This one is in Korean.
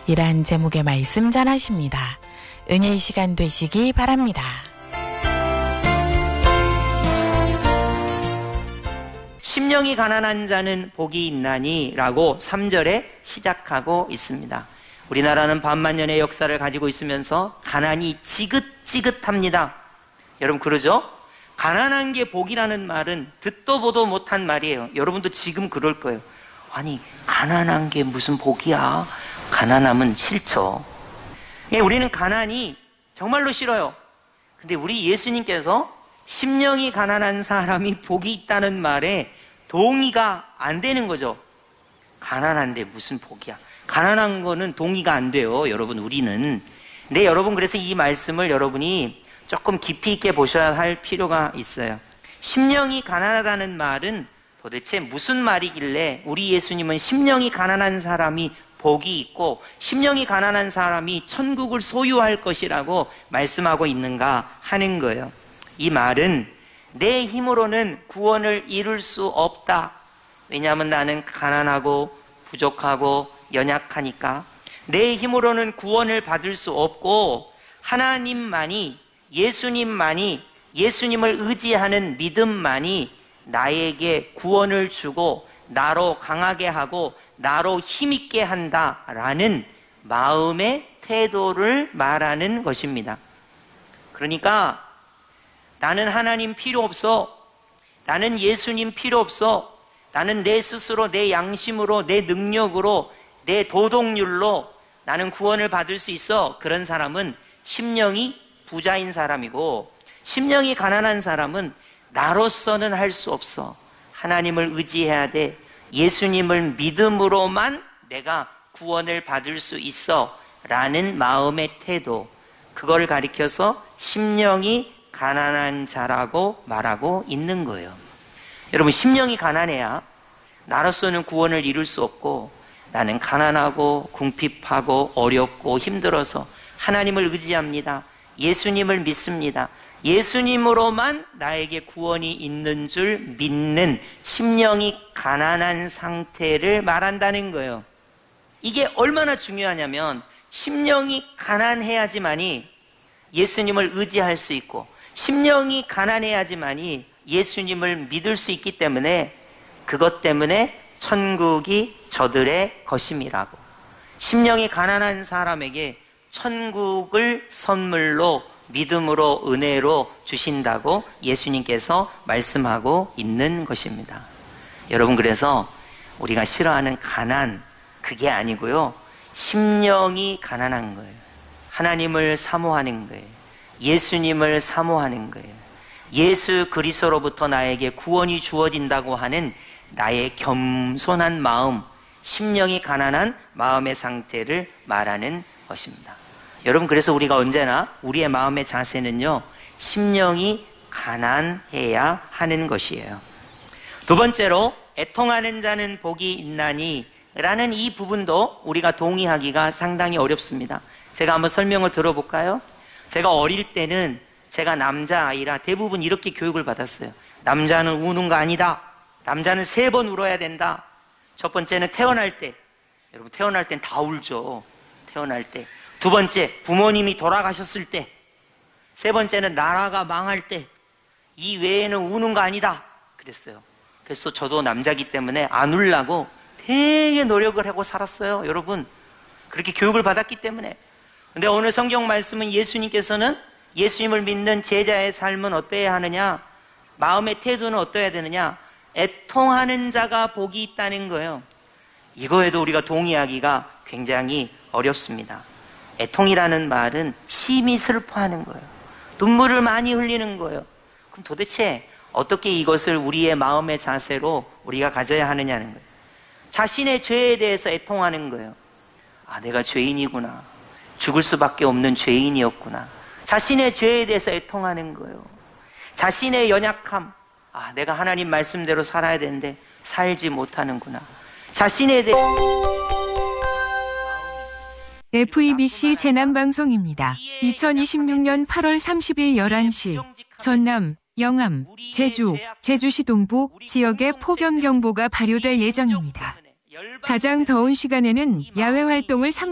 이란 제목의 말씀 전하십니다. 은혜의 시간 되시기 바랍니다. 심령이 가난한 자는 복이 있나니 라고 3절에 시작하고 있습니다. 우리나라는 반만년의 역사를 가지고 있으면서 가난이 지긋지긋합니다. 여러분 그러죠? 가난한 게 복이라는 말은 듣도 보도 못한 말이에요. 여러분도 지금 그럴 거예요. 아니 가난한 게 무슨 복이야? 가난함은 싫죠. 우리는 가난이 정말로 싫어요. 근데 우리 예수님께서 심령이 가난한 사람이 복이 있다는 말에 동의가 안 되는 거죠. 가난한데 무슨 복이야? 가난한 거는 동의가 안 돼요. 여러분 우리는. 근데 여러분 그래서 이 말씀을 여러분이 조금 깊이 있게 보셔야 할 필요가 있어요. 심령이 가난하다는 말은 도대체 무슨 말이길래 우리 예수님은 심령이 가난한 사람이 복이 있고 심령이 가난한 사람이 천국을 소유할 것이라고 말씀하고 있는가 하는 거예요. 이 말은 내 힘으로는 구원을 이룰 수 없다. 왜냐하면 나는 가난하고 부족하고 연약하니까 내 힘으로는 구원을 받을 수 없고 하나님만이 예수님만이 예수님을 의지하는 믿음만이 나에게 구원을 주고 나로 강하게 하고 나로 힘있게 한다라는 마음의 태도를 말하는 것입니다. 그러니까 나는 하나님 필요 없어. 나는 예수님 필요 없어. 나는 내 스스로 내 양심으로 내 능력으로 내 도덕률로 나는 구원을 받을 수 있어. 그런 사람은 심령이 부자인 사람이고 심령이 가난한 사람은 나로서는 할 수 없어. 하나님을 의지해야 돼. 예수님을 믿음으로만 내가 구원을 받을 수 있어. 라는 마음의 태도. 그걸 가리켜서 심령이 가난한 자라고 말하고 있는 거예요. 여러분 심령이 가난해야 나로서는 구원을 이룰 수 없고 나는 가난하고 궁핍하고 어렵고 힘들어서 하나님을 의지합니다. 예수님을 믿습니다. 예수님으로만 나에게 구원이 있는 줄 믿는 심령이 가난한 상태를 말한다는 거예요. 이게 얼마나 중요하냐면 심령이 가난해야지만이 예수님을 의지할 수 있고 심령이 가난해야지만이 예수님을 믿을 수 있기 때문에 그것 때문에 천국이 저들의 것임이라고. 심령이 가난한 사람에게 천국을 선물로 믿음으로 은혜로 주신다고 예수님께서 말씀하고 있는 것입니다. 여러분 그래서 우리가 싫어하는 가난 그게 아니고요. 심령이 가난한 거예요. 하나님을 사모하는 거예요. 예수님을 사모하는 거예요. 예수 그리스도로부터 나에게 구원이 주어진다고 하는 나의 겸손한 마음, 심령이 가난한 마음의 상태를 말하는 것입니다. 여러분 그래서 우리가 언제나 우리의 마음의 자세는요 심령이 가난해야 하는 것이에요. 두 번째로 애통하는 자는 복이 있나니 라는 이 부분도 우리가 동의하기가 상당히 어렵습니다. 제가 한번 설명을 들어볼까요? 제가 어릴 때는 제가 남자아이라 대부분 이렇게 교육을 받았어요. 남자는 우는 거 아니다. 남자는 3번 울어야 된다. 첫 번째는 태어날 때. 여러분 태어날 땐 다 울죠. 태어날 때. 두 번째 부모님이 돌아가셨을 때. 세 번째는 나라가 망할 때. 이 외에는 우는 거 아니다. 그랬어요. 그래서 저도 남자기 때문에 안 울라고 되게 노력을 하고 살았어요. 여러분 그렇게 교육을 받았기 때문에. 근데 오늘 성경 말씀은 예수님께서는 예수님을 믿는 제자의 삶은 어떠해야 하느냐? 마음의 태도는 어떠해야 되느냐? 애통하는 자가 복이 있다는 거예요. 이거에도 우리가 동의하기가 굉장히 어렵습니다. 애통이라는 말은 심히 슬퍼하는 거예요. 눈물을 많이 흘리는 거예요. 그럼 도대체 어떻게 이것을 우리의 마음의 자세로 우리가 가져야 하느냐는 거예요. 자신의 죄에 대해서 애통하는 거예요. 아, 내가 죄인이구나. 죽을 수밖에 없는 죄인이었구나. 자신의 죄에 대해서 애통하는 거예요. 자신의 연약함. 아, 내가 하나님 말씀대로 살아야 되는데 살지 못하는구나. 자신에 대해 FEBC 재난방송입니다. 2026년 8월 30일 11시 전남, 영암, 제주, 제주시 동부 지역에 폭염경보가 발효될 예정입니다. 가장 더운 시간에는 야외 활동을